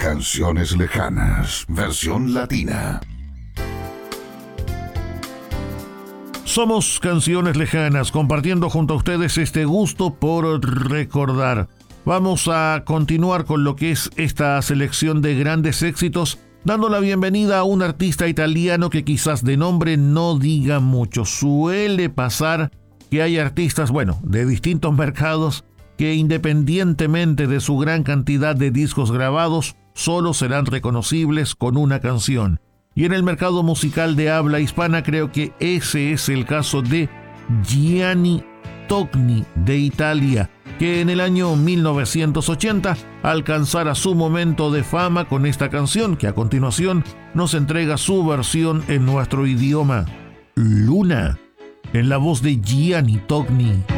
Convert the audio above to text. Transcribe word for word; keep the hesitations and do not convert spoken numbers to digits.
Canciones Lejanas, versión latina. Somos Canciones Lejanas, compartiendo junto a ustedes este gusto por recordar. Vamos a continuar con lo que es esta selección de grandes éxitos, dando la bienvenida a un artista italiano que quizás de nombre no diga mucho. Suele pasar que hay artistas, bueno, de distintos mercados, que independientemente de su gran cantidad de discos grabados, solo serán reconocibles con una canción. Y en el mercado musical de habla hispana creo que ese es el caso de Gianni Togni de Italia, que en el año mil novecientos ochenta alcanzara su momento de fama con esta canción que a continuación nos entrega su versión en nuestro idioma, Luna, en la voz de Gianni Togni.